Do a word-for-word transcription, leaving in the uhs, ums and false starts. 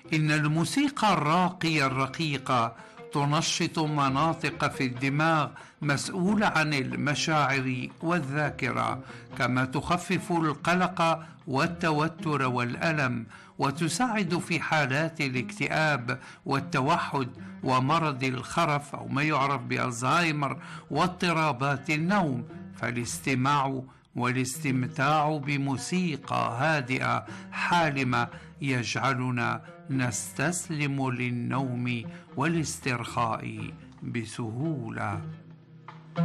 إن الموسيقى الراقية الرقيقة تنشط مناطق في الدماغ مسؤولة عن المشاعر والذاكرة، كما تخفف القلق والتوتر والألم، وتساعد في حالات الاكتئاب والتوحد ومرض الخرف أو ما يعرف بالزهايمر واضطرابات النوم. فالاستماع والاستمتاع بموسيقى هادئة حالمة يجعلنا نستسلم للنوم والاسترخاء بسهولة.